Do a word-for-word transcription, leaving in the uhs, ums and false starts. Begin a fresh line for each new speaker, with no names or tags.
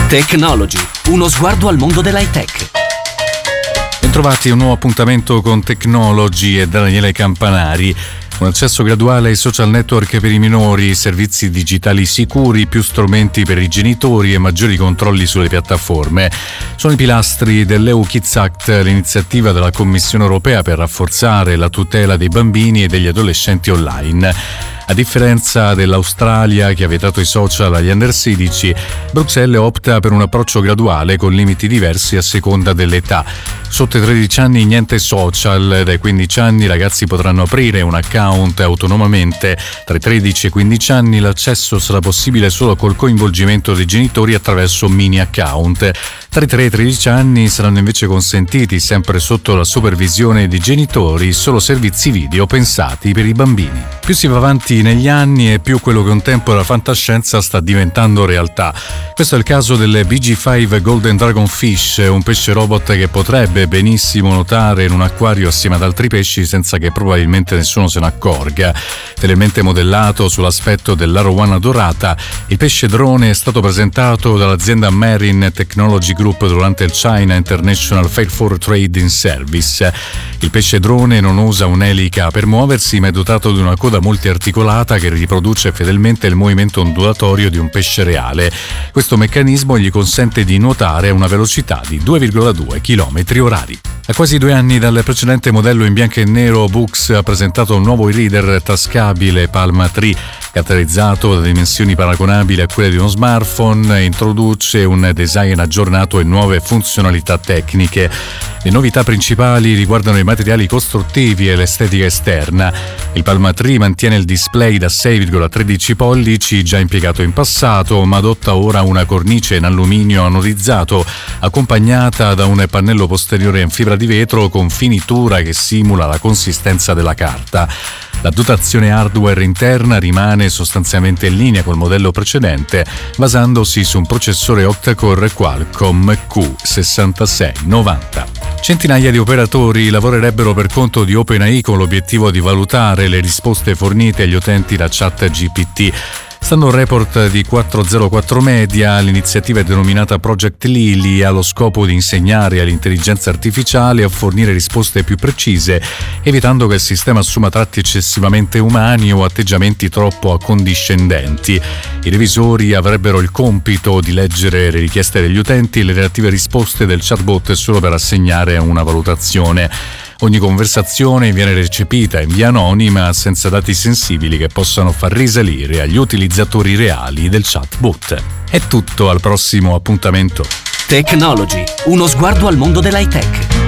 Technology, uno sguardo al mondo dell'high tech.
Bentrovati a un nuovo appuntamento con Technology e Daniele Campanari. Un accesso graduale ai social network per i minori, servizi digitali sicuri, più strumenti per i genitori e maggiori controlli sulle piattaforme. Sono i pilastri dell'E U Kids Act, l'iniziativa della Commissione europea per rafforzare la tutela dei bambini e degli adolescenti online. A differenza dell'Australia, che ha vietato i social agli under sedici, Bruxelles opta per un approccio graduale con limiti diversi a seconda dell'età. Sotto i tredici anni niente social, dai quindici anni i ragazzi potranno aprire un account autonomamente, tra i tredici e i quindici anni l'accesso sarà possibile solo col coinvolgimento dei genitori attraverso mini account. Tra i tre e i tredici anni saranno invece consentiti, sempre sotto la supervisione dei genitori, solo servizi video pensati per i bambini. Più si va avanti negli anni e più quello che un tempo era fantascienza sta diventando realtà. Questo è il caso delle B G cinque Golden Dragonfish, un pesce robot che potrebbe benissimo nuotare in un acquario assieme ad altri pesci senza che probabilmente nessuno se ne accorga. Fedelmente modellato sull'aspetto dell'arowana dorata, il pesce drone è stato presentato dall'azienda Marine Technology Group durante il China International Fair for Trade in Service. Il pesce drone non usa un'elica per muoversi, ma è dotato di una coda multiarticolata che riproduce fedelmente il movimento ondulatorio di un pesce reale. Questo meccanismo gli consente di nuotare a una velocità di due virgola due chilometri orari. A quasi due anni dal precedente modello in bianco e nero, Boox ha presentato un nuovo e-reader tascabile Palma tre, caratterizzato da dimensioni paragonabili a quelle di uno smartphone, e introduce un design aggiornato e nuove funzionalità tecniche. Le novità principali riguardano i materiali costruttivi e l'estetica esterna. Il Palma tre mantiene il display da sei virgola tredici pollici già impiegato in passato, ma adotta ora una cornice in alluminio anodizzato, accompagnata da un pannello posteriore in fibra di vetro con finitura che simula la consistenza della carta. La dotazione hardware interna rimane sostanzialmente in linea col modello precedente, basandosi su un processore octa-core Qualcomm Q sessantasei novanta. Centinaia di operatori lavorerebbero per conto di OpenAI con l'obiettivo di valutare le risposte fornite agli utenti da ChatGPT. Stando un report di quattrocentoquattro Media, l'iniziativa è denominata Project Lily, ha lo scopo di insegnare all'intelligenza artificiale a fornire risposte più precise, evitando che il sistema assuma tratti eccessivamente umani o atteggiamenti troppo accondiscendenti. I revisori avrebbero il compito di leggere le richieste degli utenti e le relative risposte del chatbot solo per assegnare una valutazione. Ogni conversazione viene recepita in via anonima senza dati sensibili che possano far risalire agli utilizzatori reali del chatbot. È tutto, al prossimo appuntamento.
Technology, uno sguardo al mondo dell'high tech.